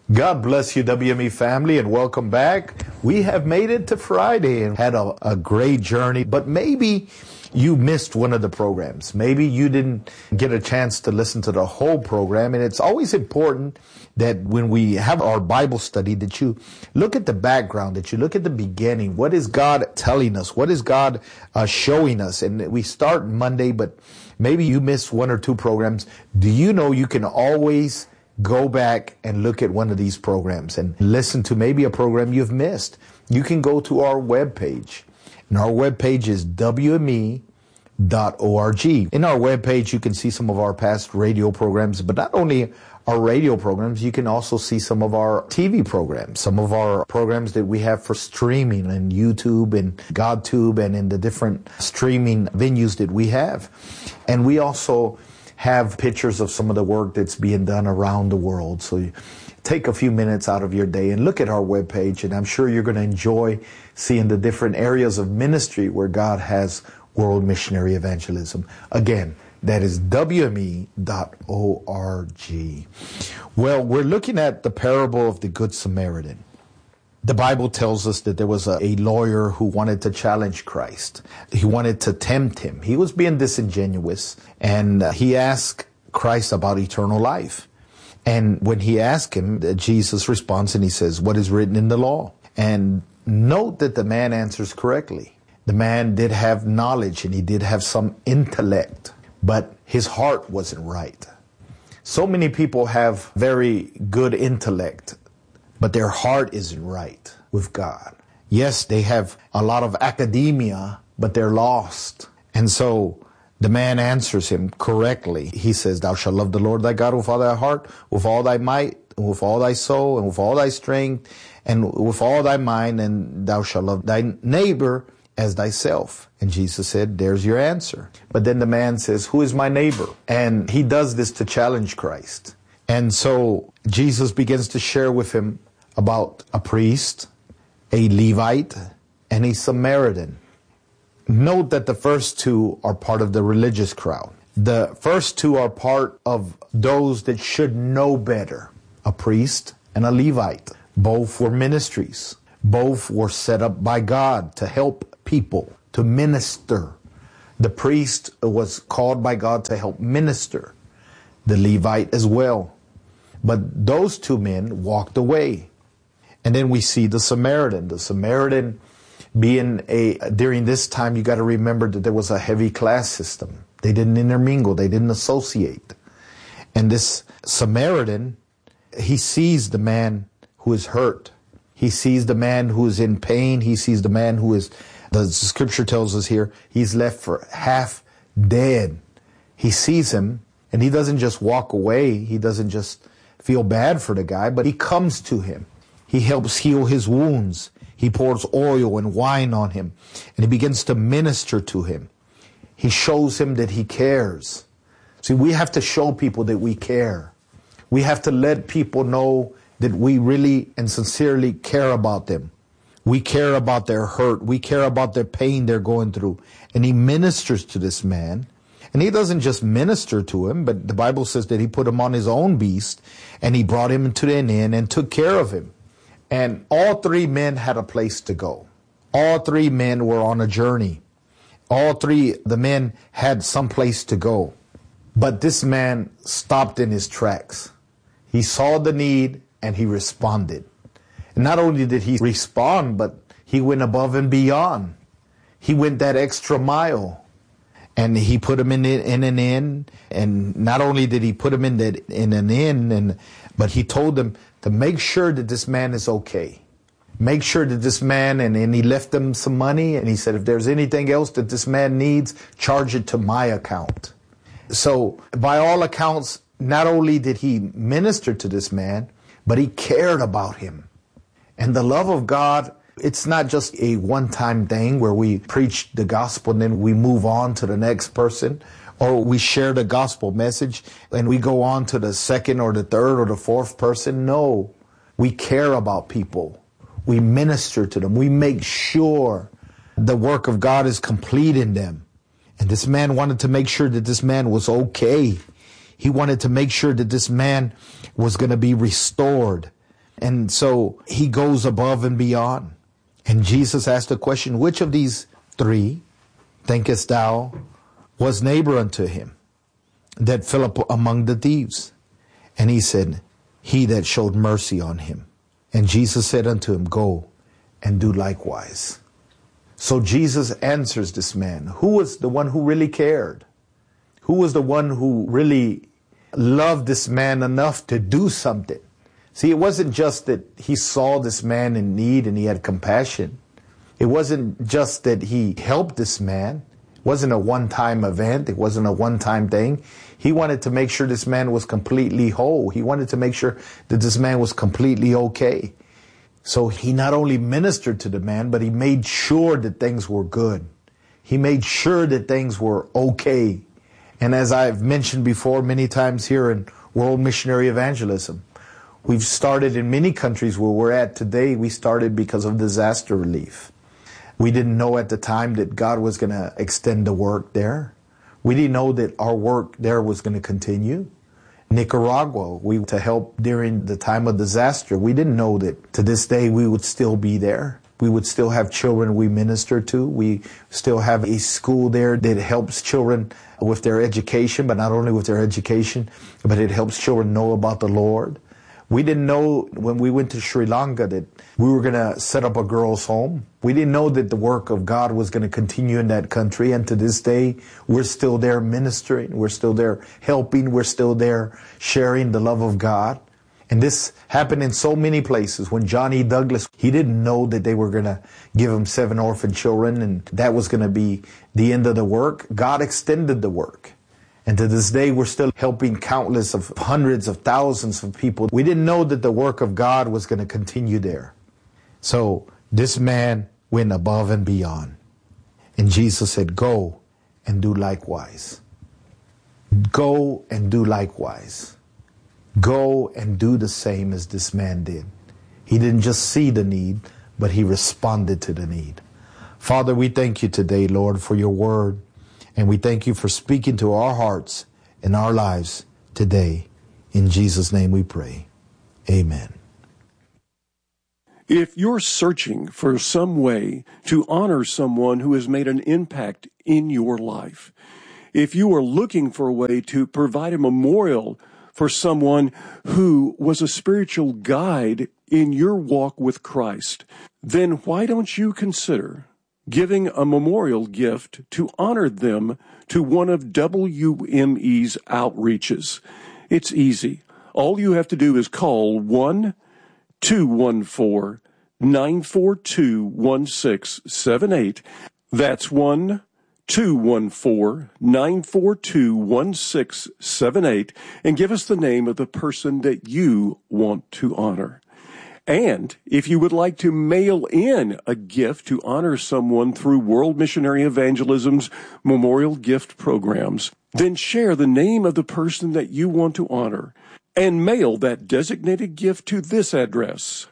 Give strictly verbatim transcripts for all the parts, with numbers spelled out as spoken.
God bless you, W M E family, and welcome back. We have made it to Friday and had a, a great journey, but maybe you missed one of the programs. Maybe you didn't get a chance to listen to the whole program, and it's always important that when we have our Bible study that you look at the background, that you look at the beginning. What is God telling us? What is God uh, showing us? And we start Monday, but maybe you missed one or two programs. Do you know you can always go back and look at one of these programs and listen to maybe a program you've missed? You can go to our webpage. And our webpage is W M E dot org. In our webpage, you can see some of our past radio programs, but not only our radio programs, you can also see some of our T V programs, some of our programs that we have for streaming and YouTube and GodTube and in the different streaming venues that we have. And we also have pictures of some of the work that's being done around the world. So you take a few minutes out of your day and look at our webpage, and I'm sure you're going to enjoy seeing the different areas of ministry where God has world missionary evangelism. Again, that is W M E dot org. Well, we're looking at the parable of the Good Samaritan. The Bible tells us that there was a, a lawyer who wanted to challenge Christ. He wanted to tempt him. He was being disingenuous, and uh, he asked Christ about eternal life. And when he asked him, uh, Jesus responds and he says, "What is written in the law?" And note that the man answers correctly. The man did have knowledge and he did have some intellect, but his heart wasn't right. So many people have very good intellect, but their heart isn't right with God. Yes, they have a lot of academia, but they're lost. And so the man answers him correctly. He says, "Thou shalt love the Lord thy God with all thy heart, with all thy might, and with all thy soul, and with all thy strength, and with all thy mind, and thou shalt love thy neighbor as thyself." And Jesus said, "There's your answer." But then the man says, "Who is my neighbor?" And he does this to challenge Christ. And so Jesus begins to share with him about a priest, a Levite, and a Samaritan. Note that the first two are part of the religious crowd. The first two are part of those that should know better, a priest and a Levite. Both were ministries. Both were set up by God to help people, to minister. The priest was called by God to help minister, the Levite as well. But those two men walked away. And then we see the Samaritan. The Samaritan being a, during this time, you got to remember that there was a heavy class system. They didn't intermingle. They didn't associate. And this Samaritan, he sees the man who is hurt. He sees the man who is in pain. He sees the man who is, the scripture tells us here, he's left for half dead. He sees him, and he doesn't just walk away. He doesn't just feel bad for the guy, but he comes to him. He helps heal his wounds. He pours oil and wine on him, and he begins to minister to him. He shows him that he cares. See, we have to show people that we care. We have to let people know that we really and sincerely care about them. We care about their hurt. We care about their pain they're going through. And he ministers to this man. And he doesn't just minister to him, but the Bible says that he put him on his own beast, and he brought him into an inn and took care of him. And all three men had a place to go. All three men were on a journey. All three, the men had some place to go. But this man stopped in his tracks. He saw the need and he responded. And not only did he respond, but he went above and beyond. He went that extra mile. And he put him in, in an inn. And not only did he put him in, that, in an inn, and but he told them to make sure that this man is okay. Make sure that this man, and, and he left them some money, and he said, if there's anything else that this man needs, charge it to my account. So by all accounts, not only did he minister to this man, but he cared about him. And the love of God, it's not just a one-time thing where we preach the gospel and then we move on to the next person, or we share the gospel message and we go on to the second or the third or the fourth person. No, we care about people. We minister to them. We make sure the work of God is complete in them. And this man wanted to make sure that this man was okay. He wanted to make sure that this man was going to be restored. And so he goes above and beyond. And Jesus asked the question, which of these three thinkest thou was neighbor unto him that fell up among the thieves? And he said, he that showed mercy on him. And Jesus said unto him, go and do likewise. So Jesus answers this man. Who was the one who really cared? Who was the one who really loved this man enough to do something? See, it wasn't just that he saw this man in need and he had compassion. It wasn't just that he helped this man. It wasn't a one-time event. It wasn't a one-time thing. He wanted to make sure this man was completely whole. He wanted to make sure that this man was completely okay. So he not only ministered to the man, but he made sure that things were good. He made sure that things were okay. And as I've mentioned before many times here in World Missionary Evangelism, we've started in many countries where we're at today. We started because of disaster relief. We didn't know at the time that God was going to extend the work there. We didn't know that our work there was going to continue. Nicaragua, we to help during the time of disaster. We didn't know that to this day we would still be there. We would still have children we minister to. We still have a school there that helps children with their education, but not only with their education, but it helps children know about the Lord. We didn't know when we went to Sri Lanka that we were going to set up a girls' home. We didn't know that the work of God was going to continue in that country. And to this day, we're still there ministering. We're still there helping. We're still there sharing the love of God. And this happened in so many places. When John E. Douglas, he didn't know that they were going to give him seven orphan children and that was going to be the end of the work. God extended the work. And to this day, we're still helping countless of hundreds of thousands of people. We didn't know that the work of God was going to continue there. So this man went above and beyond. And Jesus said, go and do likewise. Go and do likewise. Go and do the same as this man did. He didn't just see the need, but he responded to the need. Father, we thank you today, Lord, for your word. And we thank you for speaking to our hearts and our lives today. In Jesus' name we pray. Amen. If you're searching for some way to honor someone who has made an impact in your life, if you are looking for a way to provide a memorial for someone who was a spiritual guide in your walk with Christ, then why don't you consider giving a memorial gift to honor them to one of W M E's outreaches? It's easy. All you have to do is call one two one four, nine four two, one six seven eight. That's one two one four, nine four two, one six seven eight, and give us the name of the person that you want to honor. And if you would like to mail in a gift to honor someone through World Missionary Evangelism's memorial gift programs, then share the name of the person that you want to honor and mail that designated gift to this address: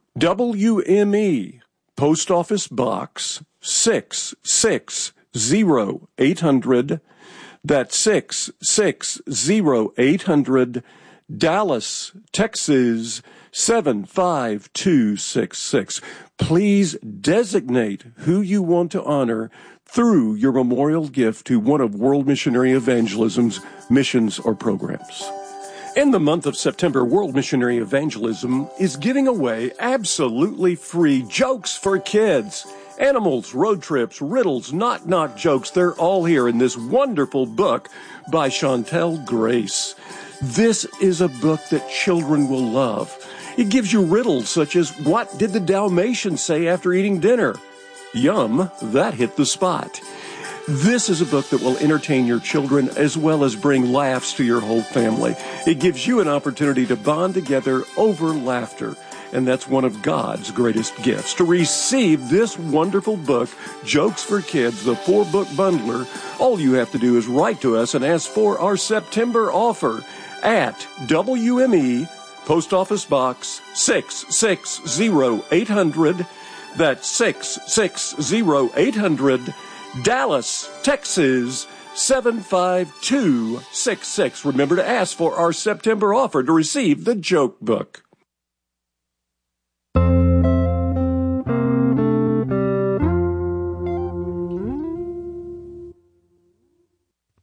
W M E, Post Office Box six six zero eight hundred. That's six six zero eight hundred, Dallas, Texas seven five two six six. Please designate who you want to honor through your memorial gift to one of World Missionary Evangelism's missions or programs. In the month of September, World Missionary Evangelism is giving away absolutely free jokes for kids. Animals, road trips, riddles, knock-knock jokes, they're all here in this wonderful book by Chantel Grace. This is a book that children will love. It gives you riddles such as, what did the Dalmatian say after eating dinner? Yum, that hit the spot. This is a book that will entertain your children as well as bring laughs to your whole family. It gives you an opportunity to bond together over laughter. And that's one of God's greatest gifts. To receive this wonderful book, Jokes for Kids, the four-book bundler, all you have to do is write to us and ask for our September offer at W M E, Post Office Box six six zero eight hundred. That's six six zero eight hundred, Dallas, Texas seven five two six six. Remember to ask for our September offer to receive the joke book.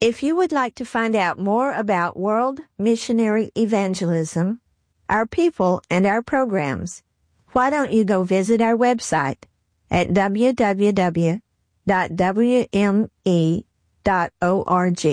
If you would like to find out more about World Missionary Evangelism, our people, and our programs, why don't you go visit our website at w w w dot w m e dot org.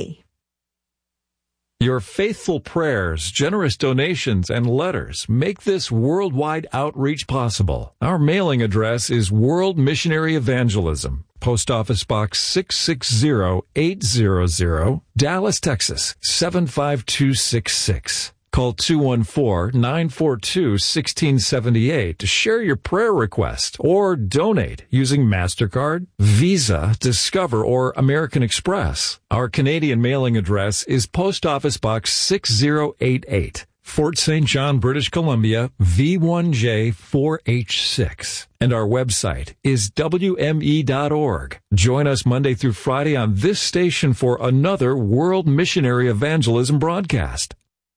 Your faithful prayers, generous donations, and letters make this worldwide outreach possible. Our mailing address is World Missionary Evangelism, Post Office Box six six zero eight hundred, Dallas, Texas seven five two six six. Call two one four, nine four two, one six seven eight to share your prayer request or donate using MasterCard, Visa, Discover, or American Express. Our Canadian mailing address is Post Office Box six zero eight eight, Fort Saint John, British Columbia, V one J four H six. And our website is w m e dot org. Join us Monday through Friday on this station for another World Missionary Evangelism broadcast.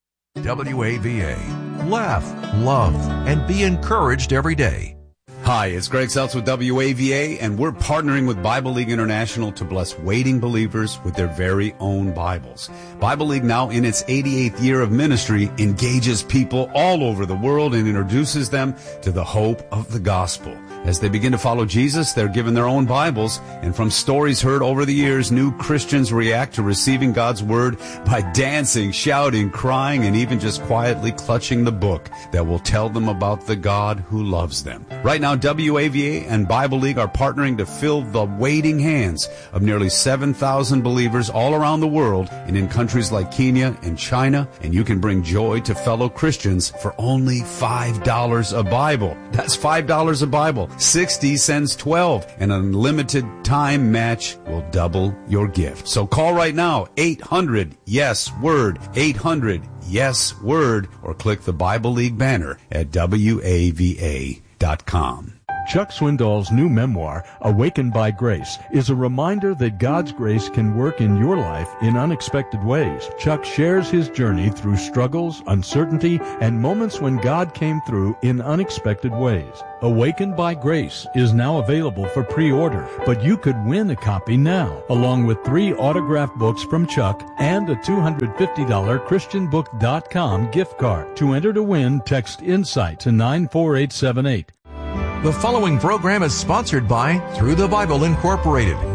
W A V A. Laugh, love, and be encouraged every day. Hi, it's Greg Seltz with W A V A, and we're partnering with Bible League International to bless waiting believers with their very own Bibles. Bible League, now in its eighty-eighth year of ministry, engages people all over the world and introduces them to the hope of the gospel. As they begin to follow Jesus, they're given their own Bibles, and from stories heard over the years, new Christians react to receiving God's Word by dancing, shouting, crying, and even just quietly clutching the book that will tell them about the God who loves them. Right now, W A V A and Bible League are partnering to fill the waiting hands of nearly seven thousand believers all around the world and in countries like Kenya and China, and you can bring joy to fellow Christians for only five dollars a Bible. That's five dollars a Bible. sixty cents twelve. An unlimited time match will double your gift. So call right now, eight hundred yes word, eight hundred yes word, or click the Bible League banner at w a v a dot com. Chuck Swindoll's new memoir, Awakened by Grace, is a reminder that God's grace can work in your life in unexpected ways. Chuck shares his journey through struggles, uncertainty, and moments when God came through in unexpected ways. Awakened by Grace is now available for pre-order, but you could win a copy now, along with three autographed books from Chuck and a two hundred fifty dollars christian book dot com gift card. To enter to win, text INSIGHT to nine four eight seven eight. The following program is sponsored by Through the Bible Incorporated,